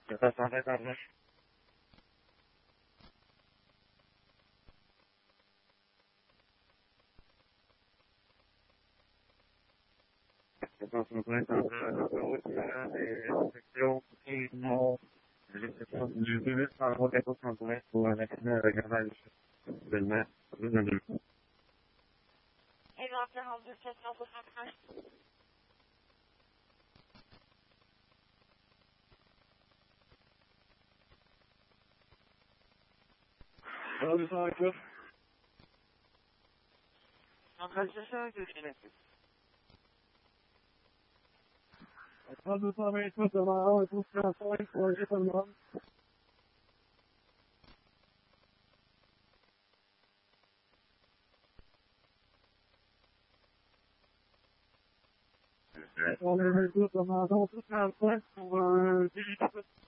Ça s'arrête après. Ça s'arrête après. Et infection, et non. Je sais pas, je vais juste faire un quelque chose en vrai pour un accident avec un mal. Seulement, juste un deux. Et dans 42 765. Alors, je sens avec toi. En train de chercher un que je l'ai fait. 3228 devant 1, et tout ce qu'on fait, pour un jet comme homme. On est 28 devant 1, tout ce qu'on fait, pour un jet.